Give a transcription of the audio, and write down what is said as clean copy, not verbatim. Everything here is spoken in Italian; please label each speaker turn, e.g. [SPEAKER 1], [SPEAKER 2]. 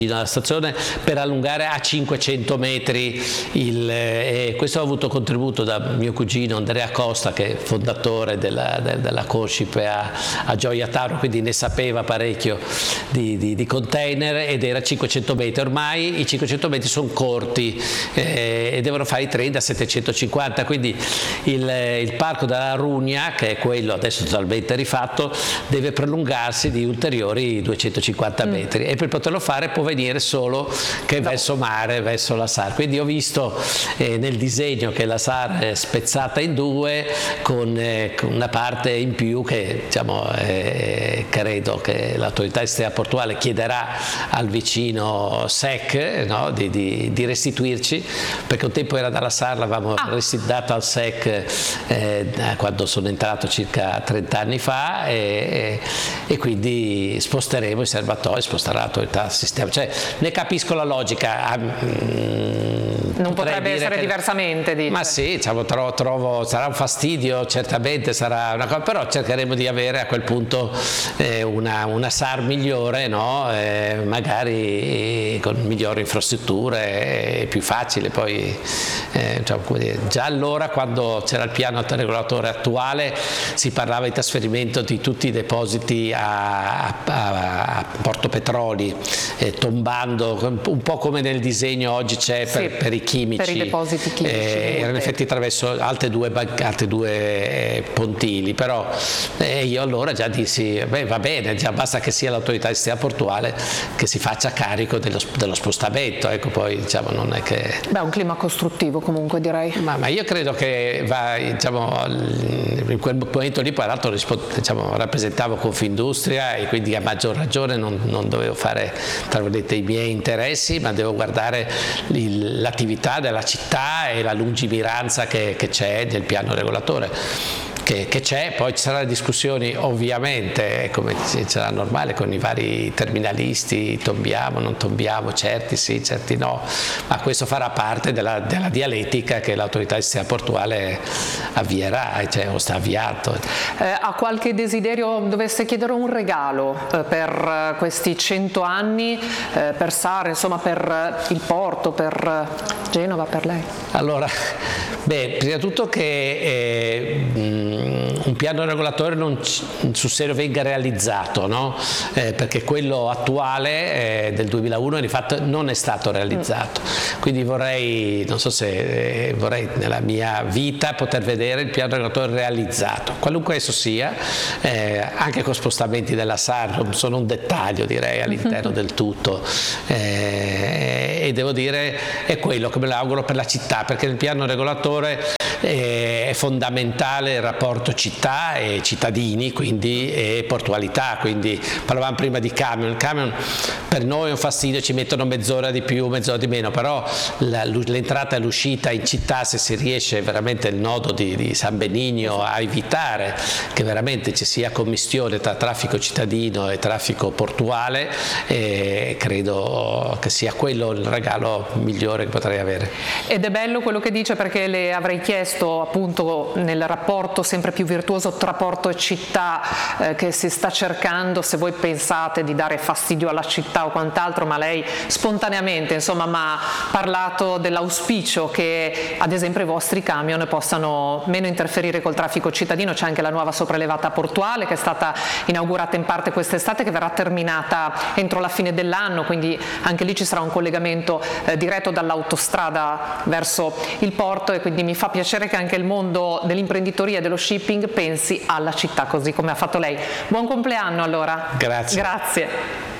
[SPEAKER 1] la stazione per allungare a 500 metri questo ha avuto contributo da mio cugino Andrea Costa, che è fondatore della Consip a Gioia Tauro, quindi ne sapeva parecchio di container, ed era 500 metri. Ormai i 500 metri sono corti e devono fare i treni da 750, quindi il parco della Rugna, che è quello adesso totalmente rifatto, deve prolungarsi di ulteriori 250 metri e per poterlo fare può venire solo che verso mare, verso la SAR. Quindi ho visto nel disegno che la SAR è spezzata in due con una parte in più che credo che l'autorità estera portuale chiederà al vicino SEC, no, di restituirci, perché un tempo era dalla SAR, l'avevamo data al SEC quando sono entrato circa 30 anni fa e quindi sposteremo i serbatoi, sposterà l'autorità del sistema. Cioè, ne capisco la logica.
[SPEAKER 2] Non potrebbe essere diversamente, dice. Ma
[SPEAKER 1] sì, trovo sarà un fastidio, certamente sarà una cosa, però cercheremo di avere a quel punto una SAR migliore, no? Magari con migliori infrastrutture, più facile. Poi già allora, quando c'era il piano regolatore attuale, si parlava di trasferimento di tutti i depositi a Porto Petroli, tombando un po' come nel disegno oggi c'è per i chimici,
[SPEAKER 2] per i depositi chimici,
[SPEAKER 1] erano in effetti attraverso altri due pontili, però io allora già dissi va bene, già basta che sia l'autorità estera portuale che si faccia carico dello spostamento, ecco. Poi non è che
[SPEAKER 2] un clima costruttivo comunque, direi.
[SPEAKER 1] Ma io credo che in quel momento lì, poi l'altro rappresentavo Confindustria e quindi a maggior ragione non dovevo fare tra virgolette i miei interessi, ma devo guardare l'attività della città e la lungimiranza che c'è nel piano regolatore. Che c'è, poi ci saranno discussioni ovviamente, come sarà normale, con i vari terminalisti, tombiamo, non tombiamo, certi sì, certi no, ma questo farà parte della dialettica che l'autorità estera portuale avvierà, o sta avviando.
[SPEAKER 2] Ha qualche desiderio, dovesse chiedere un regalo per questi 100 anni, per SAR, insomma per il porto, per Genova, per lei?
[SPEAKER 1] Allora, prima di tutto che un piano regolatore sul serio venga realizzato, no? Perché quello attuale del 2001 di fatto non è stato realizzato, quindi vorrei nella mia vita poter vedere il piano regolatore realizzato, qualunque esso sia, anche con spostamenti della SAR, sono un dettaglio, direi, all'interno del tutto, e devo dire è quello che me lo auguro per la città, perché nel piano regolatore è fondamentale il rapporto città e cittadini, quindi, e portualità. Quindi parlavamo prima di camion. Il camion per noi è un fastidio, ci mettono mezz'ora di più, mezz'ora di meno, però l'entrata e l'uscita in città, se si riesce veramente il nodo di San Benigno a evitare che veramente ci sia commistione tra traffico cittadino e traffico portuale, credo che sia quello il regalo migliore che potrei avere.
[SPEAKER 2] Ed è bello quello che dice, perché le avrei chiesto appunto nel rapporto sempre più virtuoso tra porto e città che si sta cercando, se voi pensate di dare fastidio alla città o quant'altro, ma lei spontaneamente mi ha parlato dell'auspicio che ad esempio i vostri camion possano meno interferire col traffico cittadino. C'è anche la nuova sopraelevata portuale che è stata inaugurata in parte quest'estate, che verrà terminata entro la fine dell'anno, quindi anche lì ci sarà un collegamento diretto dall'autostrada verso il porto, e quindi mi fa piacere che anche il mondo dell'imprenditoria e dello shipping pensi alla città così come ha fatto lei. Buon compleanno allora.
[SPEAKER 1] Grazie.
[SPEAKER 2] Grazie.